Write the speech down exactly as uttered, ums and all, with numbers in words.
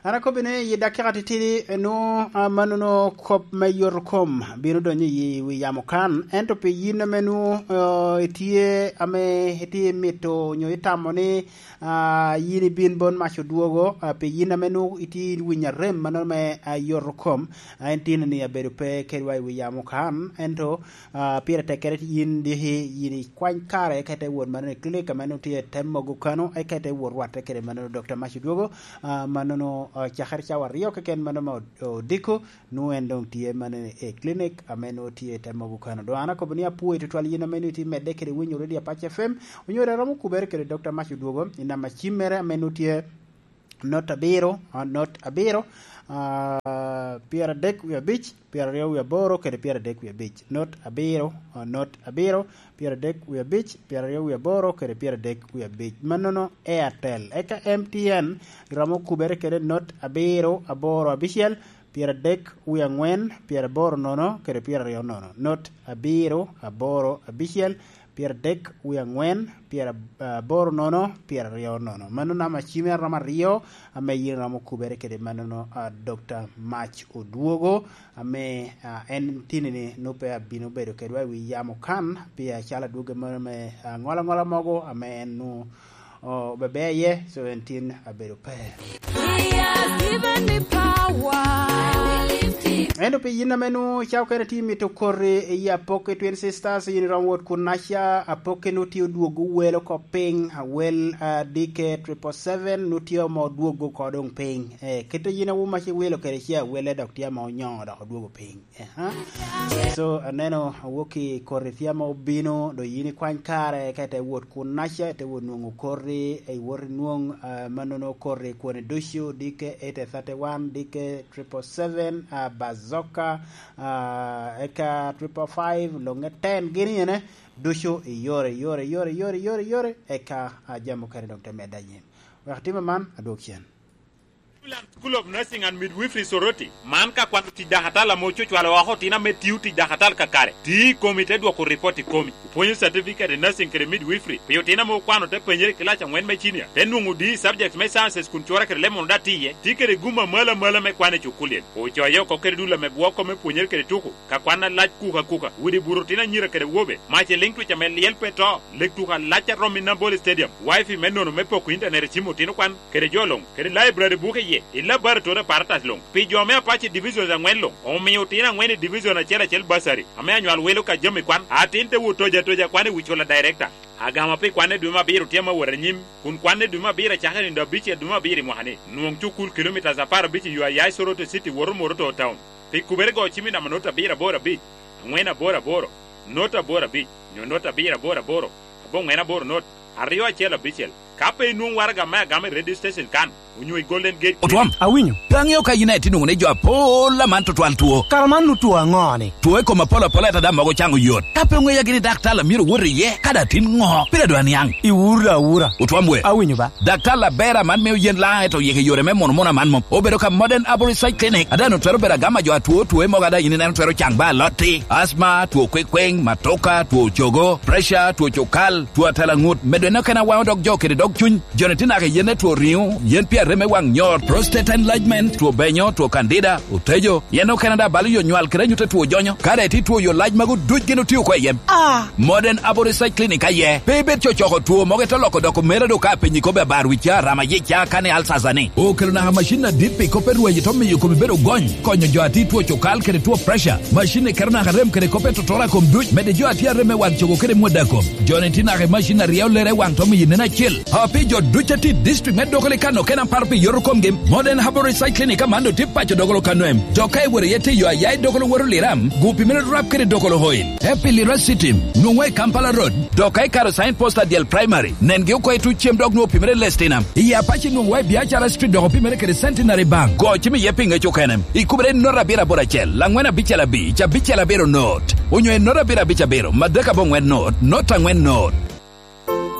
ana ko bene yi dakika titiri no manuno kop mayor kom bino donyi yi wi yamo kan ento pe yina menu etie ame etie mito nyo itamoni yini bin bon macho duogo pe yina menu iti winya rem mano me yor kom entin ni abedu pe kerwa wi yamo kan ento pira tekeret yin di yini kwan kare kete won manene clinic manu tie temmo gukano ay kete wor wate kere manu docteur macho duogo manono chahar chawar yo ke ken manama diko no endong tie manene e clinic ameno tie temo kana do ana ko bnia puo to twali na menu ti medde kere winyo redia Apache F M winyo ramu kuber kere docteur Machu Duogo ina machimere ameno tie not abiro not abiro uh Pierre Dek we beach Pierre Rio we boro kere Pierre Dek we beach not abiro not abiro Pierre Dek we beach Pierre Rio we boro kere Pierre Dek we beach manono Airtel eka M T N ramu kuber kere not abiro aboro abicial Pierre Dek we ngwen Pierre boro nono kere Pierre Rio nono not abiro aboro abicial Pierre Dek we ngwen Pierre uh, boro nono Pierre Rio nono manuna machime rama Rio ame yira mo kubere kede manono uh, docteur Mach Oduogo ame uh, en tinini no pe bino bedo kedwa wi yamo kan pia chala duge me uh, ngola ngola mogo ame no oh bebeye so entin abedo pe he has given me power endo pe yina menu chaw kere timi to korre ya poke twenty sisters yin ramwot kunasha apoke nuti duogo welo ko ping wel uh, dike triple seven nuti mo duogo ko dong ping eh keto yina wuma chi welo kere chia wele docteur ma onyo da duogo ping eh ha so aneno woki korre tiamo bino do yini kwan kare kete wot kunasha te wonu korre e wor nuong uh, manono korre kone dosho dike eight thirty-one dike triple seven uh, bazoka uh, eka triple five longe ten gini ne dosho e yore yore yore yore yore yore eka uh, jamu kare docteur Medayen wakati man adokien School of Nursing and Midwifery Soroti man ka kwando ti dahatala mocho chwala wa hotina metiu ti dahatal kakare ti komite dwa ko report komi ponyo certificate nursing kere midwifery pio tina mo kwano te penjere kilacha ngwen mechinia tenungu di subject me sciences kunchora kere lemon datiye ti kere guma mala mala me kwane chukulien o choyo ko kere dula me bwoko me ponyer kere tuku ka kwana lach kuka kuka wudi burutina nyira kere wobe mache link to chamel yel peto lektuka lacha romina ball stadium wifi menono me poko internet chimo tino kwan kere jolong kere library buke ye illa bartore partas long pi jome Apache division za ngwen long o mi utina ngwen division na chela chel basari ame anywal welo ka jome kwan atinte wutoja toja kwane wichola director agama pe kwane duma biro tema waranyim kun kwane duma bira chakani ndo bichi duma biri mohane nuong chukul kilometers apara bichi yu ayai Soroto city woro moroto town pe kubergo chimi na manota bira bora beach ngwena bora boro nota bora beach nyonota bira bora boro abo ngwena boro not arriwa chela bichel kape nuong warga ma game radio station kan unyu Golden Gate Otwam awinyo Pangyo ka United nungune jo apola man to twal tuo Karaman nu tuo ngone Tuo ko mapola pola ta dama go chango yot Kape ngwe ya gini daktala miro wori ye kada tin ngo pira do anyang I wura wura Otwam we awinyo ba daktala bera man me yen la to yeke yore me mono mona man mom obero ka Modern Aboricide Clinic adano twero bera gama jo tuo tuo mo gada yini na twero changba loti asma tuo kwekweng matoka tuo chogo pressure tuo chokal tuo tala ngut medeno kana wa dog jo kede dog chun jonetina ke yene tuo riu yen pia reme wang nyor prostate enlargement tuo benyo tuo candida utejo yeno Canada bali yo nywal kre nyute tuo jonyo kare ti tuo yo large mago duj gino tiyo kwa yem ah Modern Aboricide Clinic aye bebe chochoko tuo moge toloko doko mera do ka penyi kobe barwicha rama yicha kane alsazane o kelo na machine dipi kope ruwe jitomi yuko bibero gony konyo jo ati tuo chokal kere tuo pressure machine kerna harem kere kope totora kom duj mede jo ati reme wang chogo kere mwadakom jonetina ke machine riao lere wang tomi yinena chill hapi jo duchati district medokole kano kena parpi yorokom game Modern Aboricide Clinic amando tipacho dogolo kanoem tokai wore yete yo ayai dogolo woro liram gupi mene rap kere dogolo hoil happy lira city nungwe Kampala road tokai karo sign posta diel primary nenge uko etu chem dog no pimere lestinam iya Apache nungwe biachara street dogo pimere kere centenary bank go chimi yepi ngecho kenem ikubere nora bira bora chel langwena bichala bi cha bichala bero note unyo nora bira bicha bero madaka bongwen note nota ngwen note